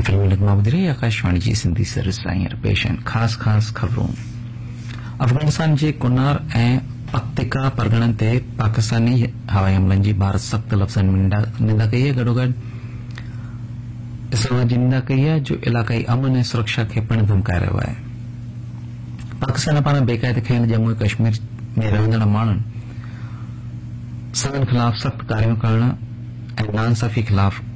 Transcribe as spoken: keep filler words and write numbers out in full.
Film लिखमाबुदरी Akashvani जी Sindhi service हींअर पेश आहिनि ख़ासि ख़ासि ख़बरूं। अफ़गानिस्तान जे कुनार ऐं पक्तिका परगणनि ते पाकिस्तानी हवाई हमलनि जी भारत सख़्त लफ़्ज़नि में निंदा कई आहे। गॾोगॾु इस्लामाबाद जी निंदा कई आहे जो इलाक़ाई अमन ऐं सुरक्षा खे पिणु धमकाए रहियो आहे। पाकिस्तान पारां बेक़ाइदे खयल जम्मू कश्मीर में रहंदड़ माण्हुनि संदनि ख़िलाफ़ सख़्त कार्रवाई करण ऐं नाइंसाफ़ी ख़िलाफ़